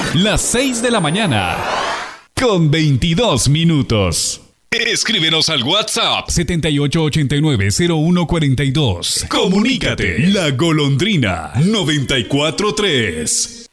Las 6 de la mañana, con 22 minutos. Escríbenos al WhatsApp 7889-0142. Comunícate. La Golondrina 94.3.